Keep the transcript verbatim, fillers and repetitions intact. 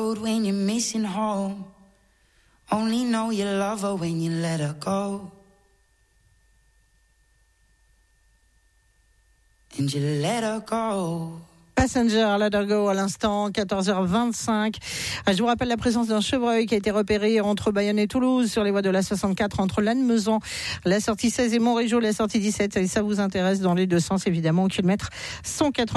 road when you're missing home. Only know you love her when you let her go. And you let her go. Passenger, Let Her Go à l'instant, quatorze heures vingt-cinq. Je vous rappelle la présence d'un chevreuil qui a été repéré entre Bayonne et Toulouse sur les voies de la soixante-quatre entre Lannemezan, la sortie seize et Montrégeau, la sortie dix-sept. Et ça vous intéresse dans les deux sens évidemment au kilomètre cent quatre-vingts.